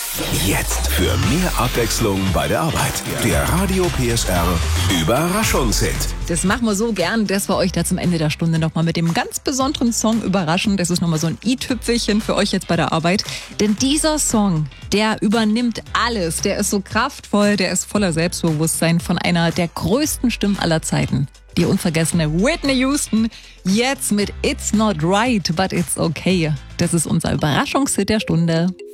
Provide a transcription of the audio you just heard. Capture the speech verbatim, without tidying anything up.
Jetzt für mehr Abwechslung bei der Arbeit. Der Radio P S R Überraschungshit. Das machen wir so gern, dass wir euch da zum Ende der Stunde nochmal mit dem ganz besonderen Song überraschen. Das ist nochmal so ein i-Tüpfelchen für euch jetzt bei der Arbeit. Denn dieser Song, der übernimmt alles. Der ist so kraftvoll, der ist voller Selbstbewusstsein von einer der größten Stimmen aller Zeiten. Die unvergessene Whitney Houston. Jetzt mit It's Not Right, but It's Okay. Das ist unser Überraschungshit der Stunde.